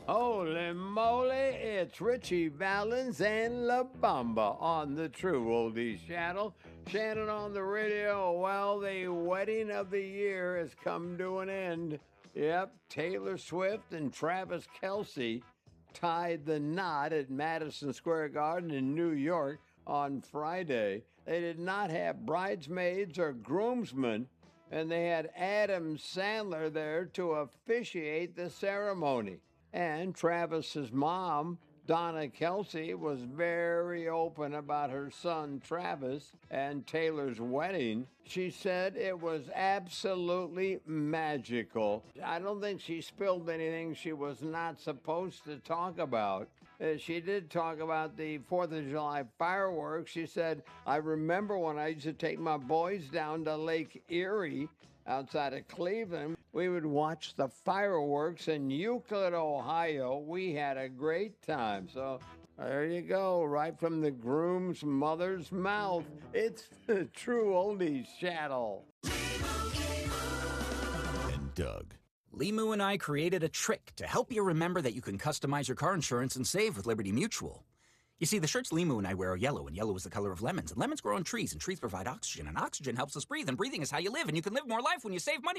Holy moly, it's Richie Valens and La Bamba on the True Oldies channel. Shannon on the radio. Well, the wedding of the year has come to an end. Yep, Taylor Swift and Travis Kelce tied the knot at Madison Square Garden in New York on Friday. They did not have bridesmaids or groomsmen, and they had Adam Sandler there to officiate the ceremony. And Travis's mom, Donna Kelce, was very open about her son Travis and Taylor's wedding. She said it was absolutely magical. I don't think she spilled anything she was not supposed to talk about. She did talk about the 4th of July fireworks. She said, I remember when I used to take my boys down to Lake Erie outside of Cleveland. We would watch the fireworks in Euclid, Ohio. We had a great time. So there you go, right from the groom's mother's mouth. It's the True Oldies channel. And Doug. Limu and I created a trick to help you remember that you can customize your car insurance and save with Liberty Mutual. You see, the shirts Limu and I wear are yellow, and yellow is the color of lemons, and lemons grow on trees, and trees provide oxygen, and oxygen helps us breathe, and breathing is how you live, and you can live more life when you save money.